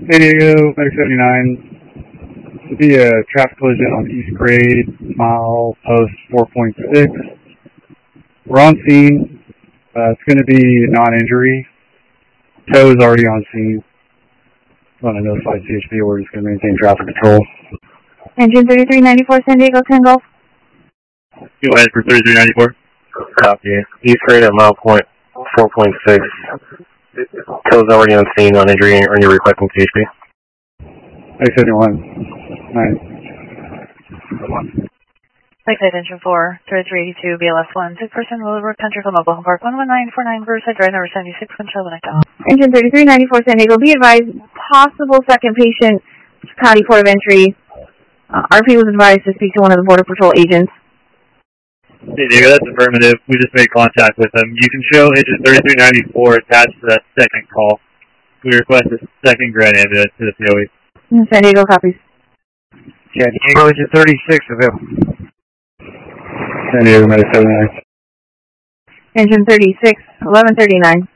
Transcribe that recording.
San Diego, Medic 79. Should be a traffic collision on East Grade, mile post 4.6. We're on scene. It's going to be non-injury. Tow is already on scene. Want to notify CHP, we're just going to maintain traffic control. Engine 3394, San Diego, 10 Golf. Go ahead for 3394. Copy. East Grade at mile point 4.6. Tow's already on scene, non-injury. Are you requesting CHP? Medic 71. Nice. Lakeside Engine 4, 3382, BLS 1, 6-person Willowbrook Country Club, Mobile Home Park, 11949, Riverside Drive, number 76, Control the Night. Engine 3394, San Diego, be advised, possible second patient, County Port of Entry. RP was advised to speak to one of the Border Patrol agents. Hey, Diego, that's affirmative. We just made contact with them. You can show Engine 3394 attached to that second call. We request a second grad ambulance to the COE. San Diego copies. San Diego, Engine 36 available. San Diego, Medic 79. Engine 36, 1139.